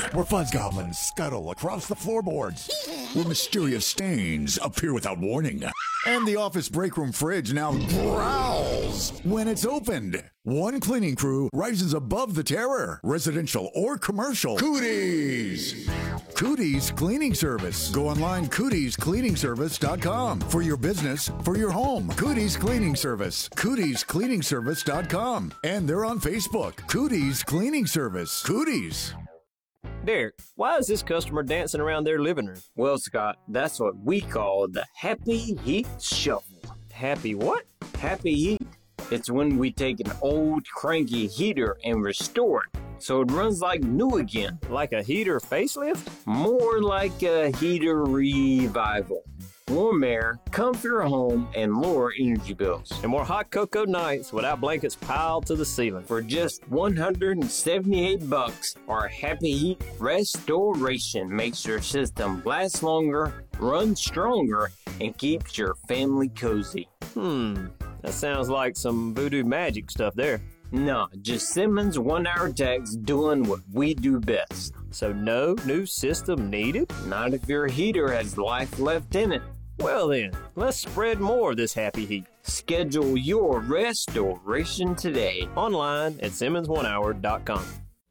where fuzz goblins scuttle across the floorboards, where mysterious stains appear without warning, and the office break room fridge now growls when it's opened. One cleaning crew rises above the terror, residential or commercial. Cooties! Cooties Cleaning Service. Go online, cootiescleaningservice.com. For your business, for your home. Cooties Cleaning Service. Cootiescleaningservice.com. And they're on Facebook. Cooties Cleaning Service. Cooties. Derek, why is this customer dancing around their living room? Well, Scott, that's what we call the Happy Heat Shuffle. Happy what? Happy Heat. It's when we take an old cranky heater and restore it so it runs like new again. Like a heater facelift? More like a heater revival. Warm air, comfier home, and lower energy bills. And more hot cocoa nights without blankets piled to the ceiling. For just $178, our Happy Heat Restoration makes your system last longer, run stronger, and keeps your family cozy. That sounds like some voodoo magic stuff there. No, just Simmons 1-hour techs doing what we do best. So no new system needed? Not if your heater has life left in it. Well then, let's spread more of this happy heat. Schedule your restoration today. Online at SimmonsOneHour.com.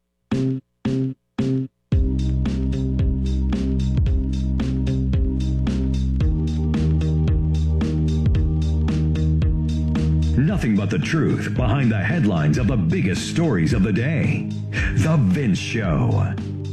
Nothing but the truth behind the headlines of the biggest stories of the day. The Vince Show.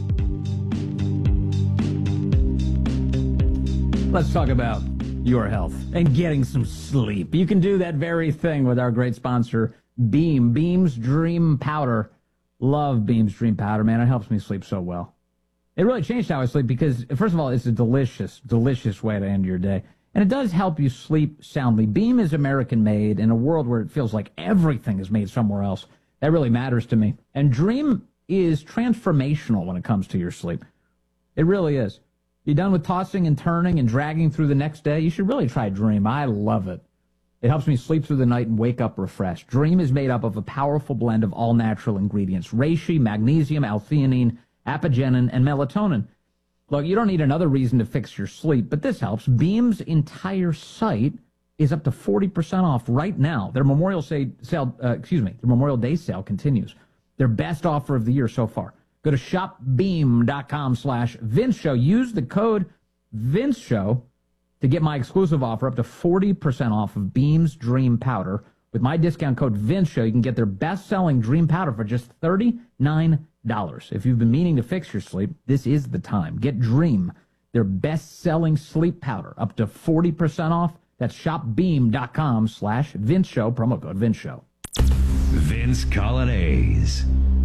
Let's talk about your health and getting some sleep. You can do that very thing with our great sponsor, Beam. Beam's Dream Powder. Love Beam's Dream Powder, man. It helps me sleep so well. It really changed how I sleep because, first of all, it's a delicious, delicious way to end your day. And it does help you sleep soundly. Beam is American-made in a world where it feels like everything is made somewhere else. That really matters to me. And Dream is transformational when it comes to your sleep. It really is. You're done with tossing and turning and dragging through the next day? You should really try Dream. I love it. It helps me sleep through the night and wake up refreshed. Dream is made up of a powerful blend of all-natural ingredients: reishi, magnesium, L-theanine, apigenin, and melatonin. Look, you don't need another reason to fix your sleep, but this helps. Beam's entire site is up to 40% off right now. Their Memorial Day sale continues. Their best offer of the year so far. Go to shopbeam.com/Vince Show. Use the code Vince Show to get my exclusive offer up to 40% off of Beam's Dream Powder. With my discount code Vince Show, you can get their best-selling Dream Powder for just $39. If you've been meaning to fix your sleep, this is the time. Get Dream, their best-selling sleep powder, up to 40% off. That's shopbeam.com/Vince Show. Promo code Vince Show. Vince Colonnese.